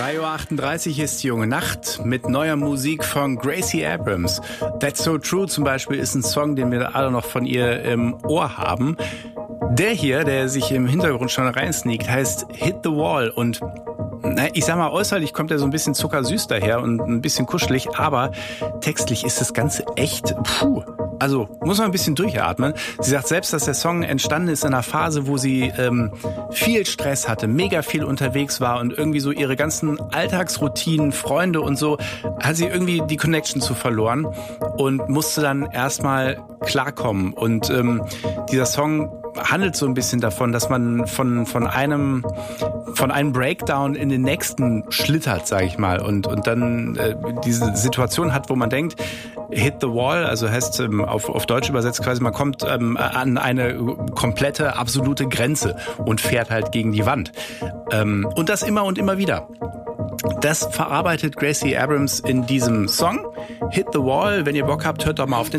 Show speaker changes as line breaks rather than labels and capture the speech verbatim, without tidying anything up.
drei Uhr achtunddreißig ist die junge Nacht mit neuer Musik von Gracie Abrams. That's So True zum Beispiel ist ein Song, den wir alle noch von ihr im Ohr haben. Der hier, der sich im Hintergrund schon reinsneakt, heißt Hit the Wall und na, ich sag mal, äußerlich kommt er so ein bisschen zuckersüß daher und ein bisschen kuschelig, aber textlich ist das Ganze echt, puh. Also muss man ein bisschen durchatmen. Sie sagt selbst, dass der Song entstanden ist in einer Phase, wo sie ähm, viel Stress hatte, mega viel unterwegs war und irgendwie so ihre ganzen Alltagsroutinen, Freunde und so, hat sie irgendwie die Connection zu verloren und musste dann erstmal klarkommen. Und ähm, dieser Song handelt so ein bisschen davon, dass man von von einem von einem Breakdown in den nächsten schlittert, sage ich mal, und und dann äh, diese Situation hat, wo man denkt, hit the wall, also heißt ähm, auf auf Deutsch übersetzt quasi, man kommt ähm, an eine komplette absolute Grenze und fährt halt gegen die Wand ähm, und das immer und immer wieder. Das verarbeitet Gracie Abrams in diesem Song Hit the Wall. Wenn ihr Bock habt, hört doch mal auf den